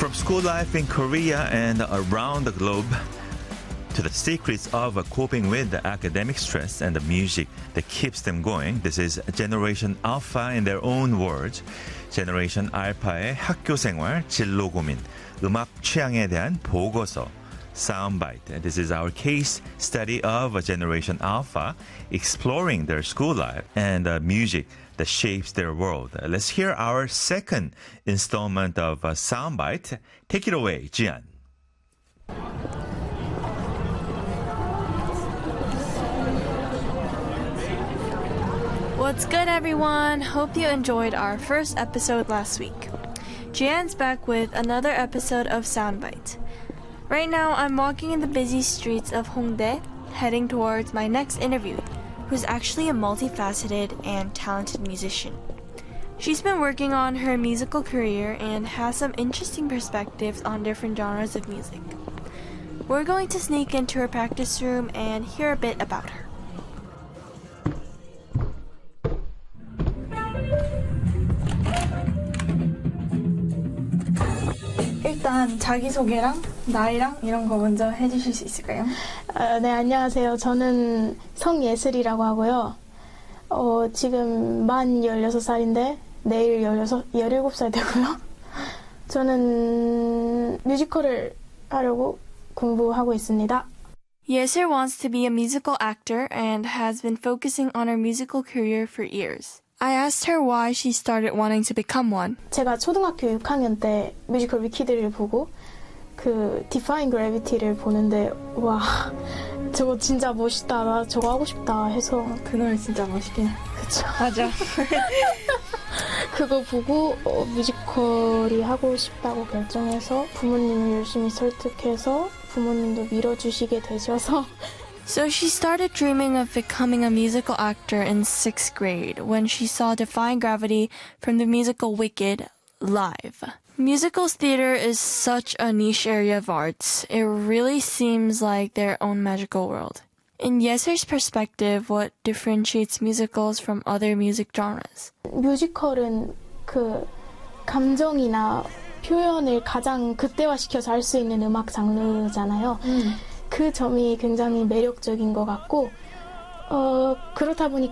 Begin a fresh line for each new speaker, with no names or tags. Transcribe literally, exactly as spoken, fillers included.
From school life in Korea and around the globe to the secrets of coping with the academic stress and the music that keeps them going. This is Generation Alpha in their own words. Generation Alpha의 학교 생활, 진로 고민, 음악 취향에 대한 보고서, Soundbite. This is our case study of Generation Alpha exploring their school life and uh, music that shapes their world. Uh, let's hear our second installment of uh, Soundbite. Take it away, Jian.
What's good, everyone? Hope you enjoyed our first episode last week. Jian's back with another episode of Soundbite. Right now, I'm walking in the busy streets of Hongdae, heading towards my next interview, who's actually a multifaceted and talented musician. She's been working on her musical career and has some interesting perspectives on different genres of music. We're going to sneak into her practice room and hear a bit about her.
일단 자기소개랑 나이랑 이런 거 먼저 해주실 수 있을까요?
아, 네, 안녕하세요. 저는 성예슬이라고 하고요. 어, 지금 만 열여섯 살인데 내일 열여섯, 열일곱 살 되고요. 저는 뮤지컬을 하려고 공부하고 있습니다.
Yesil wants to be a musical actor and has been focusing on her musical career for years. I asked her why she started wanting to become one.
제가 초등학교 육 학년 때 뮤지컬 위키드를 보고 그 Defying Gravity를 보는데 와 저거 진짜 멋있다, 나 저거 하고 싶다 해서
그 노래 진짜 멋있긴 해.
그쵸.
맞아.
그거 보고 어, 뮤지컬이 하고 싶다고 결정해서 부모님을 열심히 설득해서 부모님도 밀어주시게 되셔서
So she started dreaming of becoming a musical actor in sixth grade when she saw Defying Gravity from the musical Wicked live. Musicals theater is such a niche area of arts. It really seems like their own magical world. In Yesil's perspective, what differentiates musicals from other music genres?
뮤지컬은 그 감정이나 표현을 가장 극대화시켜서 할 수 있는 음악 장르잖아요. 음. 그 점이 굉장히 매력적인 것 같고 어, 그렇다 보니까